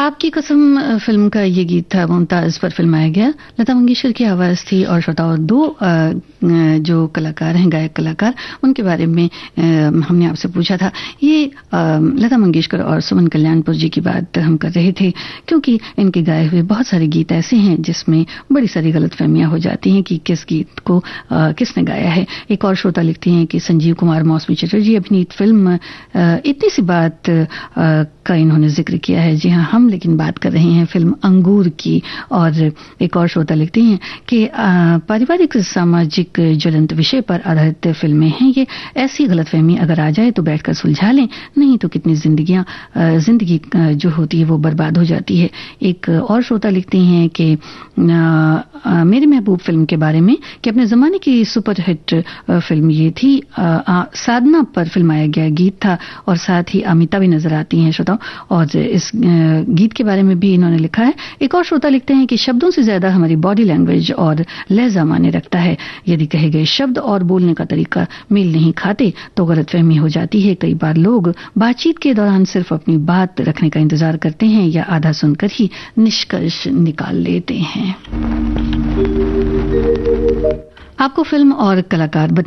आपकी कसम फिल्म का ये गीत था, मुमताज पर फिल्माया गया। लता मंगेशकर की आवाज़ थी और श्रोताओं दो जो कलाकार हैं, गायक कलाकार, उनके बारे में हमने आपसे पूछा था। ये लता मंगेशकर और सुमन कल्याणपुर जी की बात हम कर रहे थे, क्योंकि इनके गाए हुए बहुत सारे गीत ऐसे हैं जिसमें बड़ी सारी गलतफहमियां हो जाती हैं कि किस गीत को किसने गाया है। एक और श्रोता लिखते हैं कि संजीव कुमार मौसमी चटर्जी अभिनीत फिल्म इतनी सी बात का इन्होंने जिक्र किया है। जी हाँ, हम लेकिन बात कर रहे हैं फिल्म अंगूर की। और एक और श्रोता लिखते हैं कि पारिवारिक सामाजिक ज्वलंत विषय पर आधारित फिल्में हैं ये। ऐसी गलतफहमी अगर आ जाए तो बैठकर सुलझा लें, नहीं तो कितनी जिंदगी जो होती है वो बर्बाद हो जाती है। एक और श्रोता लिखते हैं कि मेरे महबूब फिल्म के बारे में कि अपने जमाने की सुपरहिट फिल्म ये थी। साधना पर फिल्माया गया गीत था और साथ ही अमिता भी नजर आती हैं श्रोताओं। और इस गीत के बारे में भी इन्होंने लिखा है। एक और श्रोता लिखते हैं कि शब्दों से ज्यादा हमारी बॉडी लैंग्वेज और लहजा माने रखता है। यदि कहे गए शब्द और बोलने का तरीका मेल नहीं खाते तो गलतफहमी हो जाती है। कई बार लोग बातचीत के दौरान सिर्फ अपनी बात रखने का इंतजार करते हैं या आधा सुनकर ही निष्कर्ष निकाल लेते हैं। आपको फिल्म और कलाकार